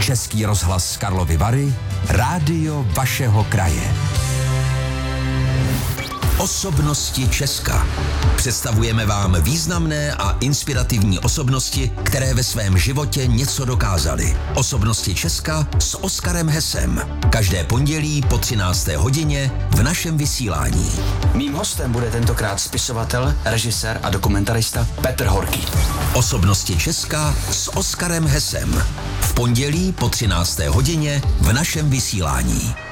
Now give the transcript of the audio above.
Český rozhlas Karlovy Vary, rádio vašeho kraje. Osobnosti Česka. Představujeme vám významné a inspirativní osobnosti, které ve svém životě něco dokázaly. Osobnosti Česka s Oskarem Hesem. Každé pondělí po 13. hodině v našem vysílání. Mým hostem bude tentokrát spisovatel, režisér a dokumentarista Petr Horký. Osobnosti Česka s Oskarem Hesem. V pondělí po 13. hodině v našem vysílání.